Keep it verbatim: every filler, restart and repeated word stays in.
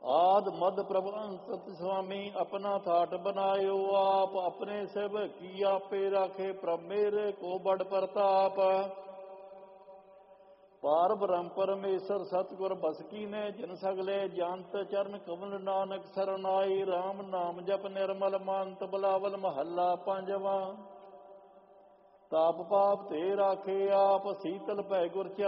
ਆਦ ਮਦ ਪ੍ਰਭ ਅੰਤ ਸੁਆਮੀ ਆਪਣਾ ਥਾਟ ਬਨਾਇਓ ਆਪ ਆਪਣੇ ਸਿਵ ਕੀ ਆਪੇ ਰਾਖੇ ਪ੍ਰਭ ਮੇਰੇ ਕੋ ਬੜ ਪ੍ਰਤਾਪ ਪਾਰ ਬ੍ਰਹਮ ਪਰਮੇਸ਼ਰ ਸਤਿਗੁਰ ਬਸਕੀ ਨੇ ਜਿਨ ਸਗਲੇ ਜੰਤ ਚਰਨ ਕਮਲ ਨਾਨਕ ਸਰਨਾਈ RAM ਨਾਮ ਜਪ ਨਿਰਮਲ ਮੰਤ ਬਲਾਵਲ ਮਹੱਲਾ ਪੰਜਵਾ ਤਾਪ ਪਾਪ ਤੇ ਰਾਖੇ ਆਪ ਸੀਤਲ ਭੈ ਗੁਰ